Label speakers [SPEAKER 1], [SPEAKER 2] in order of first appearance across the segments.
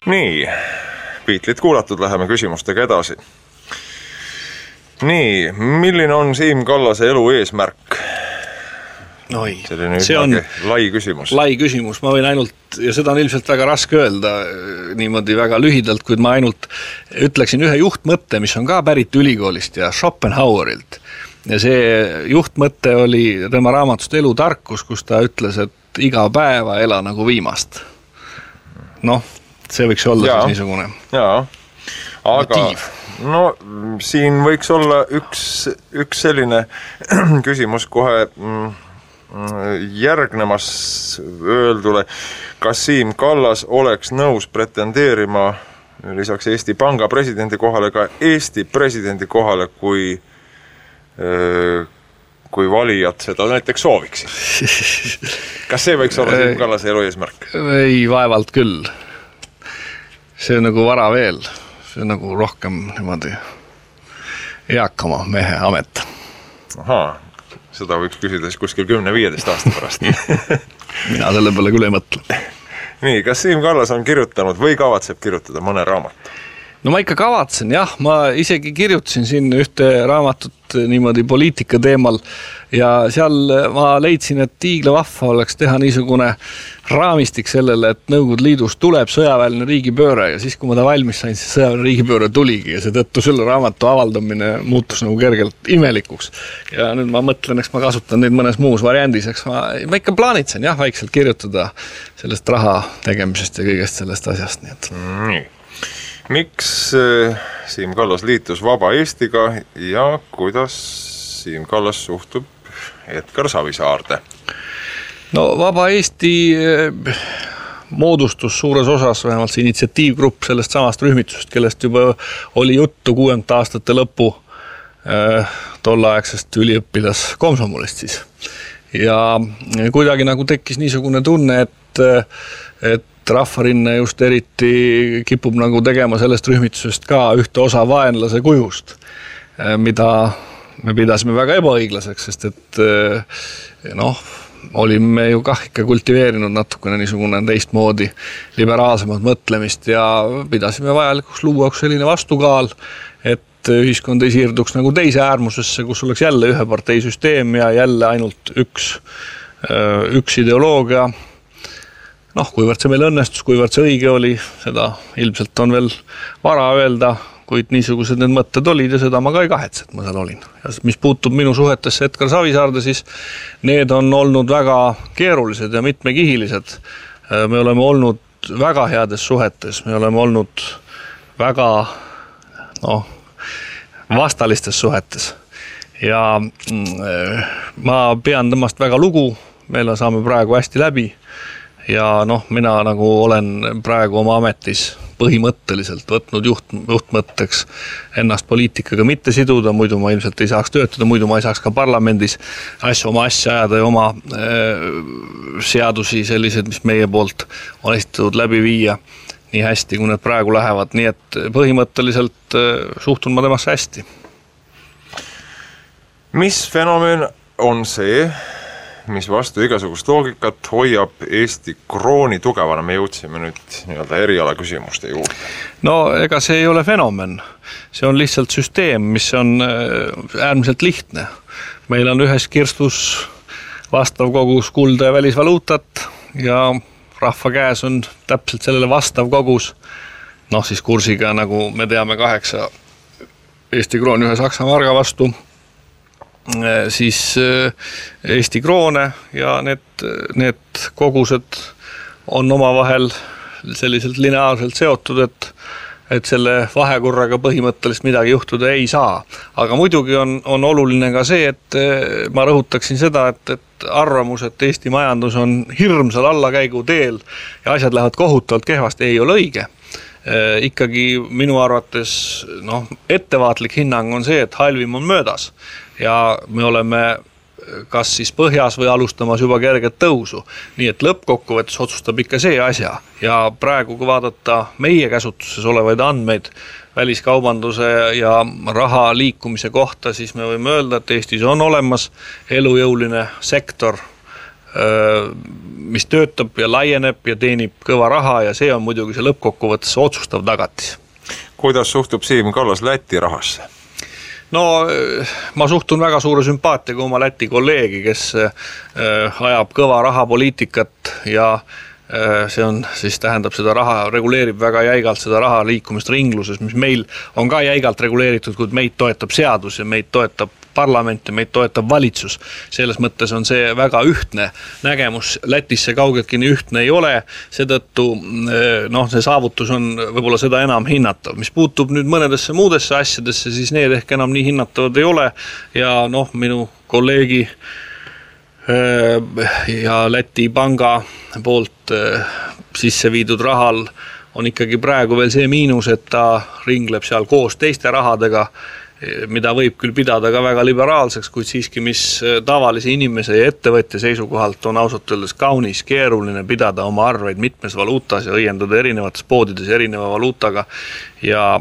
[SPEAKER 1] Nii, Beatlit kuulatud, läheme küsimustega edasi. Nii, milline on Siim Kallase elu eesmärk? Selline see on lai küsimus.
[SPEAKER 2] Lai küsimus, ma võin ainult, ja seda on ilmselt väga raske öelda niimoodi väga lühidalt, kuid ma ainult ütleksin ühe juhtmõtte, mis on ka pärit ülikoolist ja Schopenhauerilt. Ja see juhtmõte oli tema raamatust Elutarkus, kus ta ütles, et iga päeva ela nagu viimast. Noh, see võiks olla siis niisugune
[SPEAKER 1] aga motiiv. No siin võiks olla üks selline küsimus kohe järgnemas öeldule, kas Siim Kallas oleks nõus pretendeerima lisaks Eesti Panga presidendi kohale ka Eesti presidendi kohale, kui valijad seda näiteks sooviksid. Kas see võiks olla Siim Kallase elu eesmärk?
[SPEAKER 2] Ei, vaevalt küll. See on nagu vara veel. See on nagu rohkem niimoodi eakama mehe amet.
[SPEAKER 1] Ahaa. Seda võiks küsida siis kuskil 10-15 aasta pärast.
[SPEAKER 2] Mina selle peale küll ei mõtle.
[SPEAKER 1] Nii, kas Siim Kallas on kirjutanud või kavatseb kirjutada mõne raamatu?
[SPEAKER 2] No ma ikka kavatsen, jah, ma isegi kirjutasin siin ühte raamatut niimoodi poliitika teemal ja seal ma leidsin, et tiiglevahva oleks teha niisugune raamistik sellele, et Nõukogude Liidus tuleb sõjaväeline riigipööre ja siis, kui ma ta valmis sain, siis sõjaväeline riigipööre tuligi ja seetõttu selle raamatu avaldamine muutus nagu kergelt imelikuks. Ja nüüd ma mõtlen, eks ma kasutan neid mõnes muus variandis, eks ma ikka plaanitsen, jah, vaikselt kirjutada sellest raha tegemisest ja kõigest sellest asjast.
[SPEAKER 1] Nii. Miks Siim Kallas liitus Vaba Eestiga ja kuidas Siim Kallas suhtub Edgar Savisaarde?
[SPEAKER 2] No Vaba Eesti moodustus suures osas, vähemalt see initsiatiivgrupp sellest samast rühmitusest, kellest juba oli juttu 60 aastate lõppu tolleaegsest üliõpilas komsomolist siis. Ja kuidagi nagu tekkis niisugune tunne, et Rahvarinne just eriti kipub nagu tegema sellest rühmitusest ka ühte osa vaenlase kujust, mida me pidasime väga ebaõiglaseks, sest et olime ju kah ikka kultiveerinud natukene niisugune teistmoodi liberaalsemat mõtlemist ja pidasime vajalikuks luua üks selline vastukaal, et ühiskond ei siirduks nagu teise äärmusesse, kus oleks jälle ühe parteisüsteem ja jälle ainult üks ideoloogia. Kuivõrd see meil õnnestus, kuivõrd see õige oli, seda ilmselt on veel vara öelda, kuid niisugused need mõtted olid ja seda ma ka ei kahetse, et ma seal olin. Ja mis puutub minu suhetesse Edgar Savisaarde, siis need on olnud väga keerulised ja mitmekihilised. Me oleme olnud väga heades suhetes, me oleme olnud väga vastalistes suhetes. Ja ma pean temast väga lugu, meil saame praegu hästi läbi. Ja mina nagu olen praegu oma ametis põhimõtteliselt võtnud juhtmõtteks ennast poliitikaga mitte siduda, muidu ma ilmselt ei saaks töötada, muidu ma ei saaks ka parlamendis oma asja ajada ja oma seadusi sellised, mis meie poolt on esitatud läbi viia nii hästi, kui need praegu lähevad. Nii et põhimõtteliselt suhtun ma temasse hästi.
[SPEAKER 1] Mis fenomen on see, mis vastu igasugust loogikat hoiab Eesti krooni tugevana? Me jõudsime nüüd eriala küsimuste juurde.
[SPEAKER 2] No ega see ei ole fenomen. See on lihtsalt süsteem, mis on äärmiselt lihtne. Meil on ühes kirstus vastav kogus kulda ja välisvaluutat ja rahva käes on täpselt sellele vastav kogus. Siis kursiga, nagu me teame, 8 Eesti krooni ühe Saksa marga vastu, siis Eesti kroone ja need kogused on omavahel selliselt lineaarselt seotud, et selle vahekorraga põhimõtteliselt midagi juhtuda ei saa. Aga muidugi on oluline ka see, et ma rõhutaksin seda, et arvamus, et Eesti majandus on hirmsal allakäigu teel ja asjad lähevad kohutavalt kehvasti, ei ole õige. Ikkagi minu arvates ettevaatlik hinnang on see, et halvim on möödas ja me oleme kas siis põhjas või alustamas juba kerget tõusu. Nii et lõppkokkuvõttes otsustab ikka see asja ja praegu, kui vaadata meie käsutuses olevaid andmeid väliskaubanduse ja raha liikumise kohta, siis me võime öelda, et Eestis on olemas elujõuline sektor mis töötab ja laieneb ja teenib kõva raha ja see on muidugi see lõppkokkuvõttes otsustav tagatis.
[SPEAKER 1] Kuidas suhtub Siim Kallas Läti rahasse?
[SPEAKER 2] No ma suhtun väga suure sümpaatiaga oma Läti kolleegi, kes ajab kõva rahapoliitikat ja see on siis tähendab seda raha, reguleerib väga jäigalt seda raha liikumist ringluses, mis meil on ka jäigalt reguleeritud, kuid meid toetab seadus ja meid toetab parlament ja meid toetab valitsus. Selles mõttes on see väga ühtne nägemus, Lätis see kaugeltki nii ühtne ei ole, seetõttu see saavutus on võib-olla seda enam hinnatav. Mis puutub nüüd mõnedesse muudesse asjadesse, siis need ehk enam nii hinnatavad ei ole ja minu kolleegi ja Läti panga poolt sisse viidud rahal on ikkagi praegu veel see miinus, et ta ringleb seal koos teiste rahadega, mida võib küll pidada ka väga liberaalseks, kuid siiski, mis tavalise inimese ja ettevõtja seisukohalt on ausalt öeldes kaunis keeruline pidada oma arveid mitmes valuutas ja õiendada erinevates poodides erineva valuutaga. Ja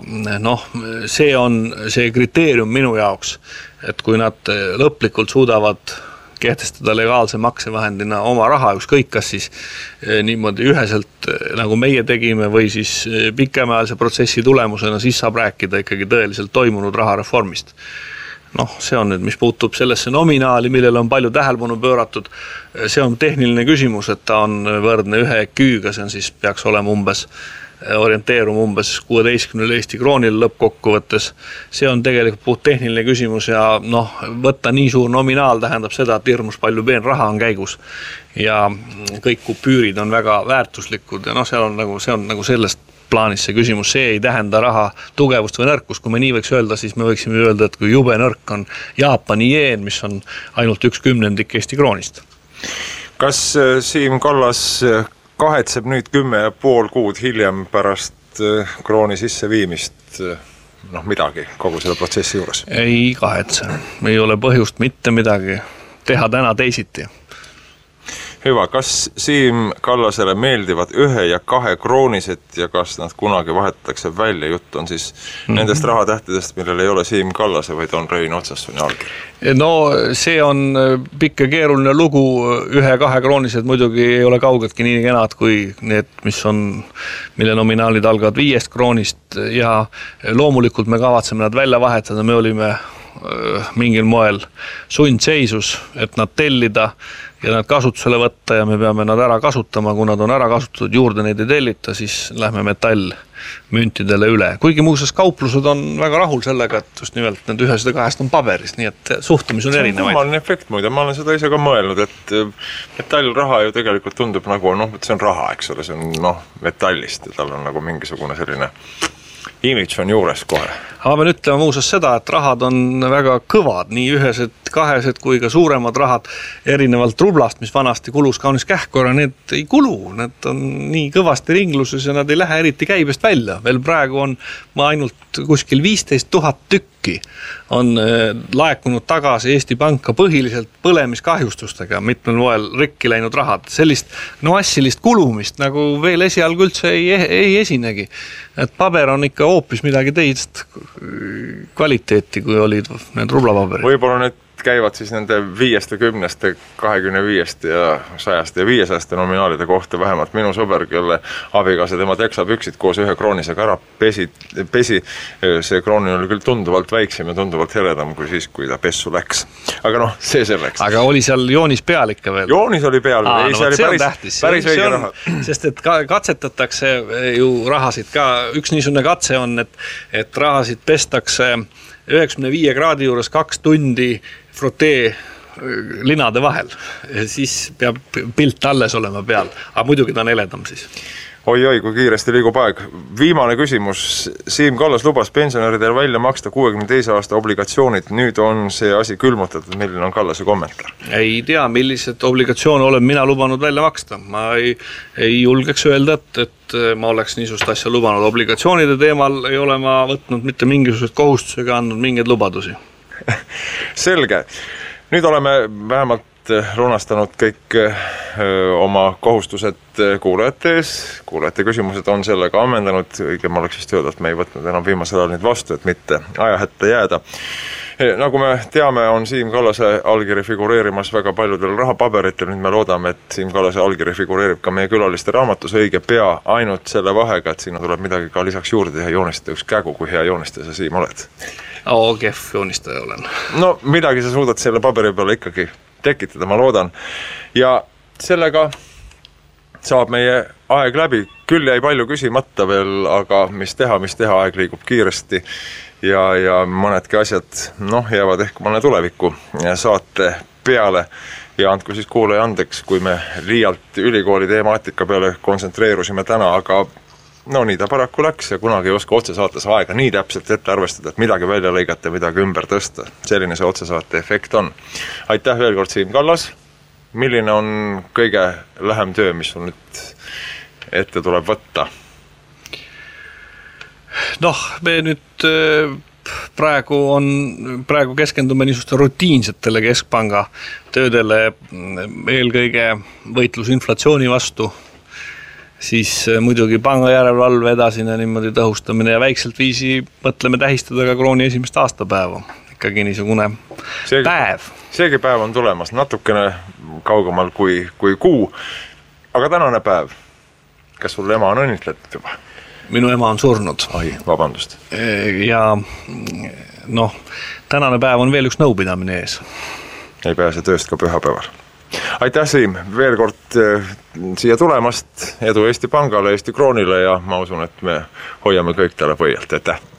[SPEAKER 2] see on see kriteerium minu jaoks, et kui nad lõplikult suudavad kehtestada legaalse maksevahendina oma raha, ükskõik kas siis niimoodi üheselt nagu meie tegime või siis pikemaajalise protsessi tulemusena, siis saab rääkida ikkagi tõeliselt toimunud rahareformist. See on nüüd, mis puutub sellesse nominaali, millele on palju tähelepanu pööratud, see on tehniline küsimus, et ta on võrdne ühe küüga, see on siis peaks olema orienteeruma umbes 16 Eesti kroonil lõppkokkuvõttes. See on tegelikult puht tehniline küsimus ja võtta nii suur nominaal tähendab seda, et hirmus palju peenraha on käigus ja kõik kupüürid on väga väärtuslikud ja see on nagu sellest plaanis see küsimus, see ei tähenda raha tugevust või nõrkust, kui me nii võiks öelda, siis me võiksime öelda, et kui jube nõrk on Jaapani jeen, mis on ainult 1/10 Eesti kroonist.
[SPEAKER 1] Kas Siim Kallas kahetseb nüüd 10,5 kuud hiljem pärast krooni sisseviimist midagi kogu selle protsessi juures?
[SPEAKER 2] Ei kahetse, ei ole põhjust mitte midagi teha täna teisiti.
[SPEAKER 1] Hüva, kas Siim Kallasele meeldivad 1 ja 2 kroonised ja kas nad kunagi vahetatakse välja? Jutt on siis nendest rahatähtedest, millel ei ole Siim Kallase, vaid on Rein Otsassoni allkiri.
[SPEAKER 2] See on pikk ja keeruline lugu, 1 ja 2 kroonised muidugi ei ole kaugeltki nii kenad kui need, mille nominaalid algavad 5 kroonist ja loomulikult me kavatseme nad välja vahetada, me olime mingil moel sundseisus, et nad tellida ja nad kasutusele võtta ja me peame nad ära kasutama, kui nad on ära kasutatud, juurde neid ei tellita, siis lähme metallmüntidele üle. Kuigi muuseas kauplused on väga rahul sellega, et just nimelt need 1 ja 2 on paberis, nii et suhtumis on erinevaid.
[SPEAKER 1] See on kummaline efekt muide, ma olen seda ise ka mõelnud, et metallraha ju tegelikult tundub nagu, see on raha, eks ole, see on metallist ja tal on nagu mingisugune selline image on juures kohe.
[SPEAKER 2] Ma pean ütlema muuseas seda, et rahad on väga kõvad, nii 1, 2 kui ka suuremad rahad erinevalt rublast, mis vanasti kulus kaunis kähkora, need ei kulu, need on nii kõvasti ringluses ja nad ei lähe eriti käibest välja. Veel praegu on ainult kuskil 15 000 tükki on laekunud tagasi Eesti Panka põhiliselt põlemiskahjustustega, mitmel moel rikki läinud rahad. Sellist massilist kulumist nagu veel esialgu üldse ei esinegi. Et paber on ikka hoopis midagi teist kvaliteeti, kui olid need rublapaberid.
[SPEAKER 1] Võib-olla need käivad siis nende 5, 10, 25 ja 100 ja 500 nominaalide kohta, vähemalt minu sõber, kelle abikaasa tema teksapüksid koos 1 kroonisega ära pesi. See kroonin oli küll tunduvalt väiksem ja tunduvalt heledam kui siis, kui ta pessu läks. Aga see selleks.
[SPEAKER 2] Aga oli seal joonis peal ikka veel?
[SPEAKER 1] Joonis oli peal.
[SPEAKER 2] See on tähtis.
[SPEAKER 1] Päris õige raha.
[SPEAKER 2] Sest et katsetatakse ju rahasid ka. Üks niisugune katse on, et rahasid pestakse 95 kraadi juures 2 tundi frotee linade vahel. Siis peab pilt alles olema peal. Aga muidugi ta on heledam siis.
[SPEAKER 1] Oi, kui kiiresti liigub aeg. Viimane küsimus. Siim Kallas lubas pensionäridel välja maksta 62 aasta obligatsioonid. Nüüd on see asi külmutatud. Milline on Kallase kommentaar?
[SPEAKER 2] Ei tea, millised obligatsioone olen mina lubanud välja maksta. Ma ei julgeks öelda, et ma oleks niisugust asja lubanud. Obligatsioonide teemal ei ole ma võtnud mitte mingisugused kohustusega andnud mingeid lubadusi.
[SPEAKER 1] Selge. Nüüd oleme vähemalt lunastanud kõik oma kohustused kuulajate ees. Kuulajate küsimused on sellega ammendanud. Õigem oleks vist öelda, et me ei võtnud enam viimasel ajal neid vastu, et mitte ajahätta jääda. Nagu me teame, on Siim Kallase allkiri figureerimas väga paljudel rahapaberitel, nüüd me loodame, et Siim Kallase allkiri figureerib ka meie külaliste raamatus õige pea, ainult selle vahega, et sinna tuleb midagi ka lisaks juurde teha, joonistada üks kägu, kui hea joonistaja sa, Siim, oled.
[SPEAKER 2] Kehv joonistaja olen.
[SPEAKER 1] No midagi sa suudad selle paberi peale ikkagi tekitada, ma loodan. Ja sellega saab meie aeg läbi, küll jäi palju küsimata veel, aga mis teha, aeg liigub kiiresti ja mõnedki asjad jäävad ehk mõne tuleviku saate peale ja andku siis kuulaja andeks, kui me liialt ülikooli temaatika peale kontsentreerusime täna, aga nii ta paraku läks ja kunagi ei oska otsesaates aega nii täpselt ette arvestada, et midagi välja lõigata, midagi ümber tõsta. Selline see otsesaate efekt on. Aitäh veel kord, Siim Kallas. Milline on kõige lähem töö, mis sul nüüd ette tuleb võtta?
[SPEAKER 2] Me nüüd praegu keskendume niisuguste rutiinsetele keskpanga töödele, eelkõige võitlus inflatsiooni vastu, siis muidugi pangajärelevalve edasine niimoodi tõhustamine ja väikselt viisi mõtleme tähistada ka krooni esimest aastapäeva. Ikkagi niisugune päev.
[SPEAKER 1] Seegi päev on tulemas natukene kaugemal kui kuu, aga tänane päev, kas sul ema on õnnitletud juba?
[SPEAKER 2] Minu ema on surnud.
[SPEAKER 1] Ai, vabandust.
[SPEAKER 2] Ja tänane päev on veel üks nõupidamine ees.
[SPEAKER 1] Ei pääse tööst ka pühapäeval. Aitäh, Siim, veel kord siia tulemast, edu Eesti Pangale, Eesti Kroonile ja ma usun, et me hoiame kõik talle põialt. Aitäh!